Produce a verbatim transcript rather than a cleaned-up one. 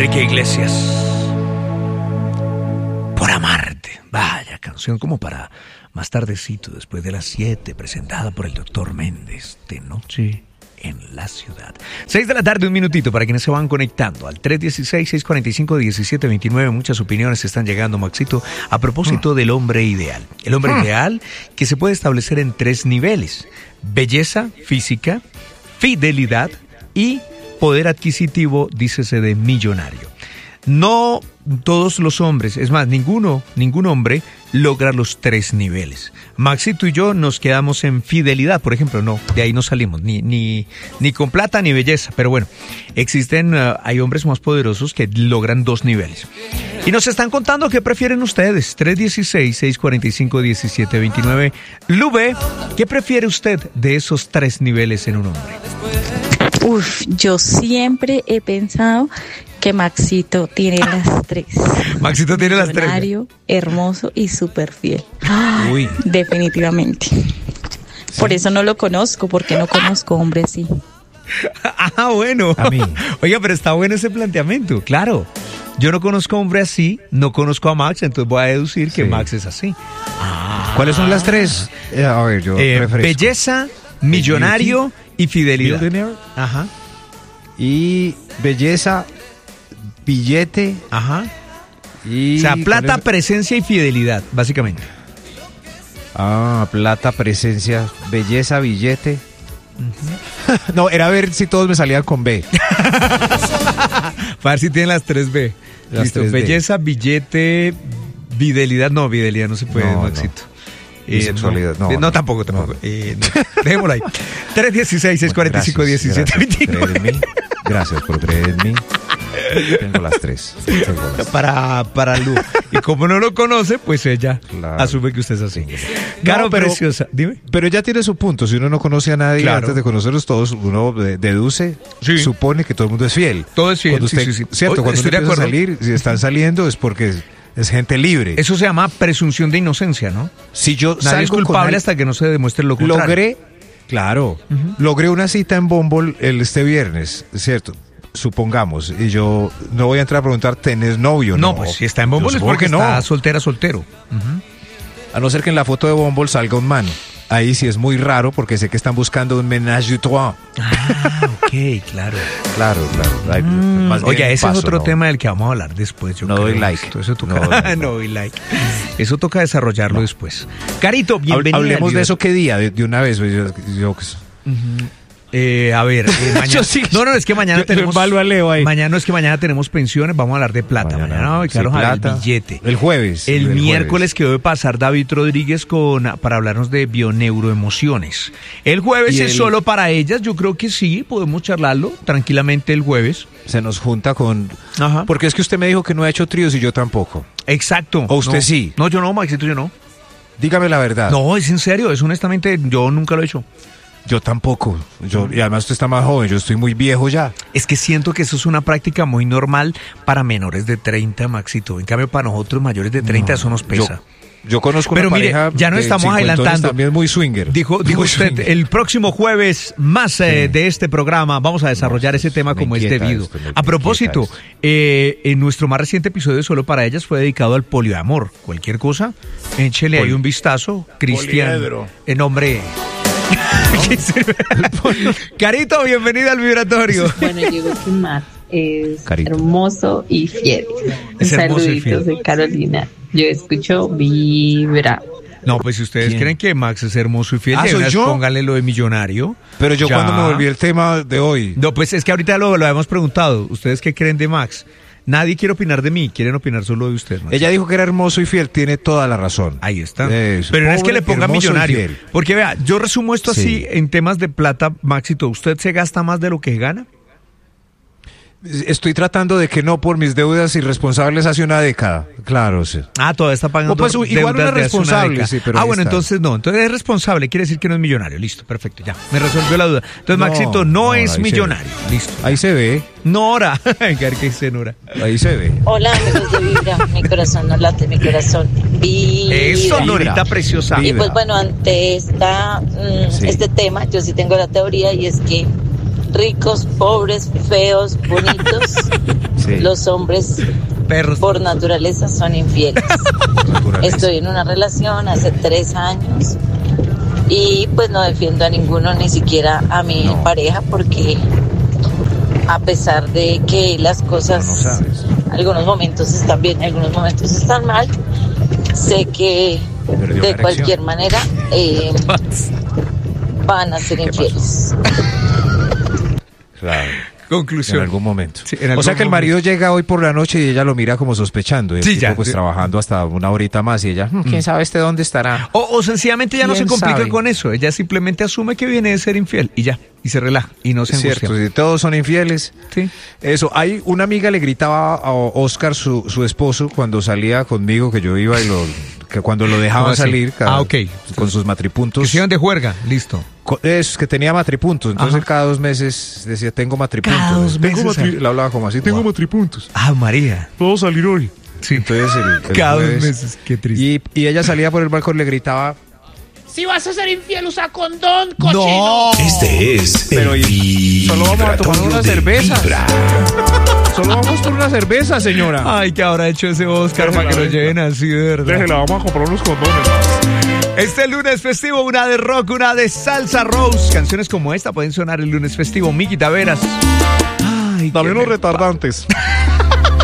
Enrique Iglesias. Por amarte. Vaya canción como para más tardecito, después de las siete, presentada por el doctor Méndez. De noche en la ciudad. seis de la tarde, un minutito para quienes se van conectando al tres uno seis, seis cuatro cinco, uno siete dos nueve. Muchas opiniones están llegando, Maxito, a propósito del hombre ideal. El hombre ideal que se puede establecer en tres niveles: belleza física, fidelidad y poder adquisitivo, dícese de millonario. No todos los hombres, es más, ninguno, ningún hombre logra los tres niveles. Maxito y yo nos quedamos en fidelidad, por ejemplo, no, de ahí no salimos, ni, ni, ni con plata ni belleza, pero bueno, existen, uh, hay hombres más poderosos que logran dos niveles. Y nos están contando qué prefieren ustedes, tres uno seis, seis cuatro cinco, uno siete dos nueve. Lube, ¿qué prefiere usted de esos tres niveles en un hombre? Uf, yo siempre he pensado que Maxito tiene las tres. Maxito tiene las tres. Millonario, hermoso y súper fiel. Uy. Definitivamente. ¿Sí? Por eso no lo conozco, porque no conozco hombre así. Ah, bueno. A mí. Oiga, pero está bueno ese planteamiento, claro. Yo no conozco hombre así, no conozco a Max, entonces voy a deducir sí. que Max es así. Ah. ¿Cuáles son las tres? Eh, a ver, yo eh, belleza, millonario y fidelidad. Billionaire. Ajá. Y belleza, billete. Ajá. Y o sea, plata, presencia y fidelidad, básicamente. Ah, plata, presencia, belleza, billete. Uh-huh. No, era ver si todos me salían con B. Para ver si tienen las tres B. Las Listo, tres belleza, B. Billete, fidelidad. No, fidelidad no se puede, no, Maxito. No. Y eh, sexualidad, no, no. No, tampoco, tampoco. No. Eh, no. Dejémoslo ahí. tres uno seis, seis cuatro cinco, uno siete dos nueve. Gracias por creer en mí. Tengo las tres. Tengo las tres. Para, para Lu. Y como no lo conoce, pues ella claro. asume que usted es así. Caro, no, pero, preciosa. Dime. Pero ella tiene su punto. Si uno no conoce a nadie claro. antes de conocerlos todos, uno deduce, sí. supone que todo el mundo es fiel. Todo es fiel. Cuando usted, sí, sí, sí. Cierto, cuando usted empieza a salir, si están saliendo es porque es gente libre. Eso se llama presunción de inocencia, ¿no? Si yo Nadie salgo es culpable con hasta que no se demuestre lo contrario. Logré, claro, uh-huh. logré una cita en Bumble el este viernes, ¿cierto? Supongamos, y yo no voy a entrar a preguntar, ¿tenés novio? No, no pues si está en Bumble es porque no. Está soltera, soltero. Uh-huh. A no ser que en la foto de Bumble salga un man. Ahí sí es muy raro porque sé que están buscando un ménage de trois. Ah, ok, claro. Claro, claro. Hay, mm, más oye, ese paso, es otro no. tema del que vamos a hablar después. Yo no creo. doy like. Esto, eso toca, no, no, no. no doy like. Eso toca desarrollarlo no. después. Carito, bienvenido. Hablemos de eso qué día, de, de una vez. Yo, yo, yo, uh-huh. Eh, a ver, eh, mañana. sí, no, no, es que mañana yo, tenemos. Yo a Leo ahí. Mañana no es que mañana tenemos pensiones, vamos a hablar de plata. Mañana, mañana vamos a claro, sí, plata. El billete. El jueves. El, el miércoles jueves. que debe pasar David Rodríguez con para hablarnos de bioneuroemociones. El jueves es el... solo para ellas, yo creo que sí, podemos charlarlo tranquilamente el jueves. Se nos junta con. Ajá. Porque es que usted me dijo que no ha hecho tríos y yo tampoco. Exacto. O usted no. sí. No, yo no, Maxito, yo no. Dígame la verdad. No, es en serio, es honestamente, yo nunca lo he hecho. Yo tampoco. Yo, y además usted está más joven, yo estoy muy viejo ya. Es que siento que eso es una práctica muy normal para menores de treinta, Maxito. En cambio, para nosotros mayores de treinta no, eso nos pesa. Yo, yo conozco Pero una mire, pareja ya no estamos adelantando. También muy swinger. Dijo, dijo muy usted, swinger. El próximo jueves más sí. eh, de este programa vamos a desarrollar no, ese tema como es debido. Esto, me, a propósito, eh, en nuestro más reciente episodio Solo para Ellas fue dedicado al poliamor. Cualquier cosa, échele Poli- ahí un vistazo. Cristian, en nombre... Carito, bienvenida al vibratorio. Bueno, yo digo que Max es Carito. hermoso y fiel. Es Saluditos de Carolina. Yo escucho Vibra. No, pues si ustedes ¿Quién? creen que Max es hermoso y fiel, ¿Ah, soy yo? Pónganle lo de millonario. Pero yo ya. cuando me volví el tema de hoy. No, pues es que ahorita lo, lo habíamos preguntado. ¿Ustedes qué creen de Max? Nadie quiere opinar de mí, quieren opinar solo de usted, Max. Ella dijo que era hermoso y fiel, tiene toda la razón. Ahí está. Eso. Pero no es Pobre, que le ponga millonario. Porque vea, yo resumo esto sí. así en temas de plata, Maxito. ¿Usted se gasta más de lo que gana? Estoy tratando de que no por mis deudas irresponsables hace una década. Claro, sí. Ah, todavía está pagando. O pues igual una responsable, una sí, pero ah, bueno, está. Entonces no. Entonces es responsable, quiere decir que no es millonario. Listo, perfecto, ya. Me resolvió la duda. Entonces, no, Maxito no, no es millonario. Listo. Ahí se ve. Nora. ¿Qué dice Nora? Ahí se ve. Hola, amigos de Vibra. Mi corazón no late, mi corazón vibra. Eso, Norita preciosa. Vibra. Y pues bueno, ante esta, mm, sí. este tema, yo sí tengo la teoría y es que ricos, pobres, feos, bonitos, Sí. los hombres Perros. por naturaleza son infieles. Naturaleza. Estoy en una relación hace tres años y pues no defiendo a ninguno, ni siquiera a mi No. pareja, porque a pesar de que las cosas, No, no sabes. algunos momentos están bien, algunos momentos están mal, sé que Perdió la de erección. cualquier manera eh, van a ser ¿Qué pasó? infieles. Claro. Conclusión. En algún momento. Sí, en o algún sea que el marido momento. llega hoy por la noche y ella lo mira como sospechando. Y el Sí, tipo, ya. pues trabajando hasta una horita más y ella, "Hmm, quién sabe este dónde estará. O, o sencillamente ya no se ¿Quién complica sabe? con eso. Ella simplemente asume que viene de ser infiel y ya. Y se relaja y no se Es angustia. cierto, si todos son infieles. Sí. Eso, hay una amiga le gritaba a Oscar, su, su esposo, cuando salía conmigo, que yo iba y lo, que cuando lo ¿Cómo dejaban así? salir cada- Ah, ok. con sus Que matripuntos. se iban de juerga. Listo. Co- Es que tenía matripuntos, entonces Ajá. él cada dos meses decía, tengo matripuntos. Cada dos Tengo meses, matri- ah. Le hablaba como así, tengo Wow. matripuntos. Ah, María. Puedo salir hoy. Sí. Entonces el, el Cada dos jueves- meses. Qué triste. Y, y ella salía por el balcón, le gritaba, Si vas a ser infiel, usa condón, cochino. No. Este es pero el y- solo vamos a tomar vibratorio una de cerveza. Vibra. Solo vamos por una cerveza, señora. Ay, que habrá hecho ese Oscar Déjela, para que lo déjela. lleven así de verdad. vamos a comprar unos condones. Este lunes festivo, una de rock, una de salsa rose. Canciones como esta pueden sonar el lunes festivo. Miki Taveras. Ay, Dame qué unos me retardantes.